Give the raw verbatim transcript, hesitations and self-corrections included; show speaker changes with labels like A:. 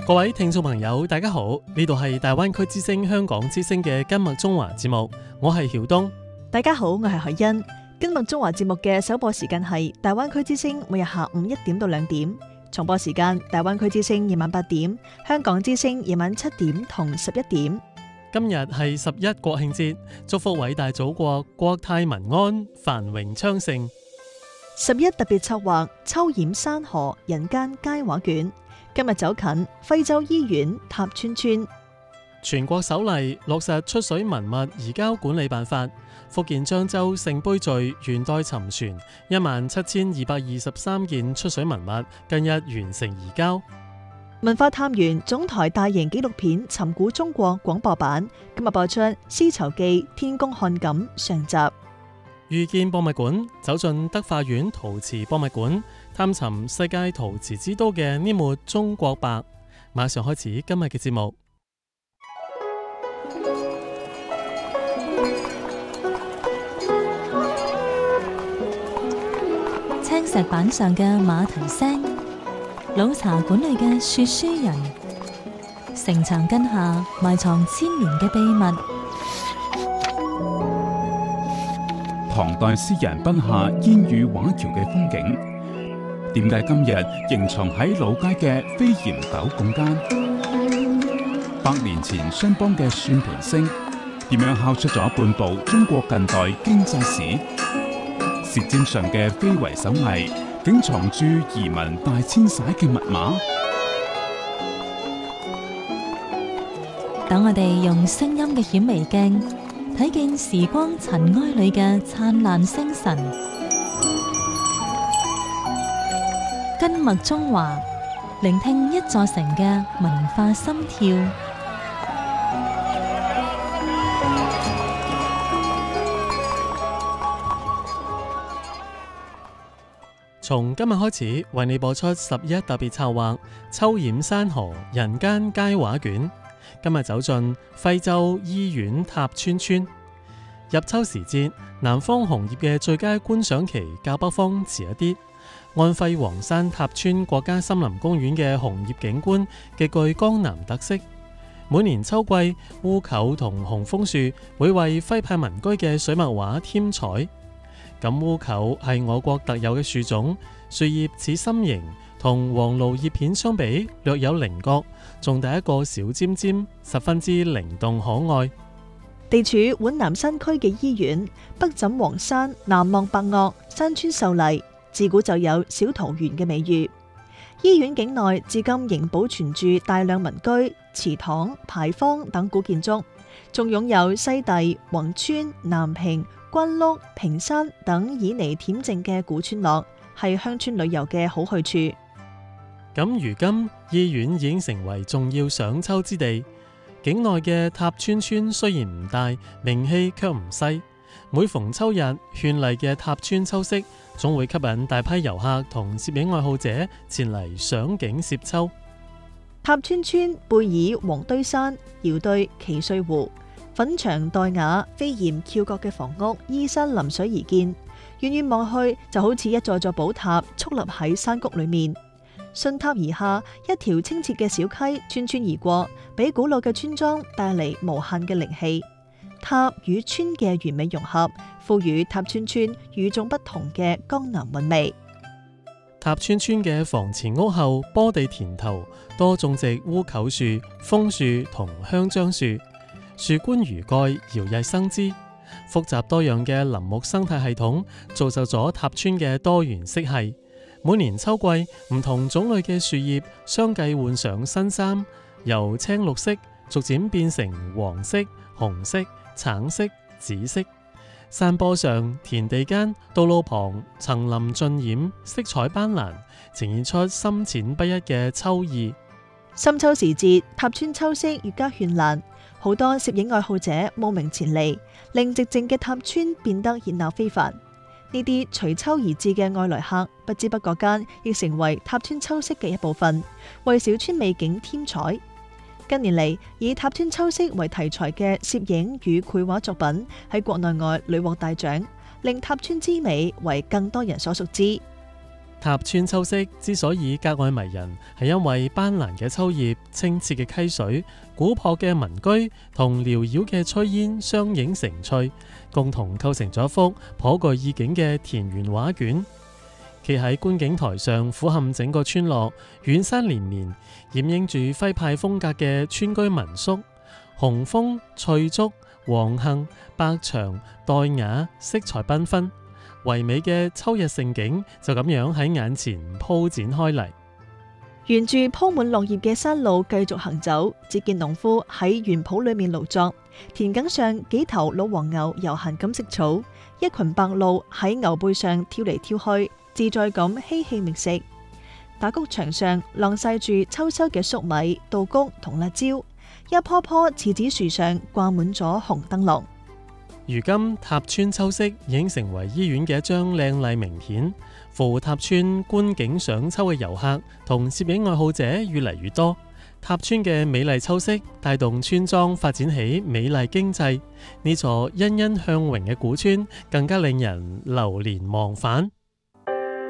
A: 各位聽眾朋友，大家好，呢度係大灣區之聲香港之聲嘅今日中華節目，我係曉東。
B: 大家好，我係海欣。今日中華節目嘅首播時間係大灣區之聲，每日下午一點到兩點；重播時間大灣區之聲夜晚八點，香港之聲夜晚七點同十一點。
A: 今日係十一國慶節，祝福偉大祖國國泰民安、繁榮昌盛。
B: 十一特別策劃秋染山河，人間佳話卷。今日走近徽州醫院塔村村。
A: 全國首例落實出水文物移交管理辦法。福建漳州聖杯嶼元代沉船一萬七千二百二十三件出水文物，近日完成移交。
B: 文化探源總台大型紀錄片《尋古中國》廣播版今日播出《絲綢記天工漢錦》上集。
A: 遇見博物館，走進德化縣陶瓷博物館，探尋世界陶瓷之都嘅呢抹中國白。馬上開始今日嘅節目。
C: 青石板上嘅馬蹄聲，老茶館裏嘅說書人，城牆根下埋藏千年嘅秘密。
D: 唐代詩人筆下煙雨畫橋嘅風景，點解今日仍藏喺老街嘅飛檐斗拱間？百年前商幫嘅算盤聲，點樣敲出咗半部中國近代經濟史？舌尖上嘅非遺手藝，竟藏住移民大遷徙嘅密碼。
C: 等我哋用聲音嘅顯微鏡，睇見時光塵埃裏嘅燦爛星辰。根脈中華，聆聽一座城嘅文化心跳。
A: 從今日開始，為你播出十一特別策劃《秋染山河，人間佳話卷》。今日走進徽州醫院塔村村。入秋時節，南方紅葉嘅最佳觀賞期較北方遲一啲。安徽黃山塔村國家森林公園嘅紅葉景觀極具江南特色。每年秋季，烏桕同紅楓樹會為徽派民居嘅水墨畫添彩。咁烏桕係我國特有嘅樹種，樹葉似心形，同黃蘆葉片相比略有稜角，仲帶一個小尖尖，十分之靈動可愛。
B: 地處皖南山區嘅醫院，北枕黃山，南望白岳，山川秀麗，自古就有小桃園嘅美譽。醫院境內至今仍保存住大量民居、祠堂、牌坊等古建築，仲擁有西遞、宏村、南平、關麓、平山等旖旎恬靜嘅古村落，係鄉村旅遊嘅好去處。
A: 咁如今醫院已經成為重要賞秋之地。境內嘅塔村村雖然唔大，名氣卻唔細。每逢秋日，絢麗嘅塔村秋色總會吸引大批遊客同攝影愛好者前嚟賞景攝秋。
B: 塔村村背倚黃堆山，遙對奇瑞湖，粉牆黛瓦、飛檐翹角嘅房屋依山臨水而建，遠遠望去就好似一座座寶塔矗立喺山谷裏面。順塔而下，一條清澈嘅小溪穿村而過，俾古老嘅村莊帶嚟無限嘅靈氣。塔與村嘅完美融合，賦予塔村村與眾不同嘅江南韻味。
A: 塔村村嘅房前屋後坡地田頭多種植烏桕樹、楓樹同香樟樹，樹冠如蓋，搖曳生姿。複雜多樣嘅林木生態系統造就咗塔村嘅多元色系。每年秋季，唔同種類嘅樹葉相繼換上新衫，由青綠色逐漸變成黃色、紅色、橙色、紫色。山坡上、田地間、道路旁，層林盡染，色彩斑斕，呈現出深淺不一嘅秋意。
B: 深秋時節，塔村秋色越加絢爛，好多攝影愛好者慕名前嚟，令寂靜嘅塔村變得熱鬧非凡。呢啲隨秋而至嘅外來客，不知不覺間亦成為塔村秋色嘅一部分，為小村美景添彩。近年嚟，以塔村秋色為題材嘅攝影與繪畫作品喺國內外屢獲大獎，令塔村之美為更多人所熟知。
A: 塔村秋色之所以格外迷人，係因為斑斕嘅秋葉、清澈嘅溪水、古樸嘅民居同繚繞嘅炊煙相映成趣，共同構成咗一幅頗具意境嘅田園畫卷。企喺觀景台上俯瞰整個村落，遠山連連，掩映住徽派風格嘅村居民宿，紅楓、翠竹、黃杏、白牆、黛瓦，色彩繽紛。唯美嘅秋日盛景就咁樣喺眼前鋪展開嚟。
B: 沿住鋪滿落葉嘅山路繼續行走，只見農夫喺園圃裏面勞作，田埂上幾頭老黃牛悠閒咁食草，一群白鷺喺牛背上跳嚟跳去，自在咁嬉戲覓食。打谷場上晾曬住秋收嘅粟米、稻穀同辣椒，一棵棵柿子樹上掛滿咗紅燈籠。
A: 如今塔村秋色已經成為醫院嘅一張靚麗名片，赴塔村觀景賞秋嘅遊客同攝影愛好者越嚟越多。塔村嘅美麗秋色帶動村莊發展起美麗經濟，呢座欣欣向榮嘅古村更加令人流連忘返。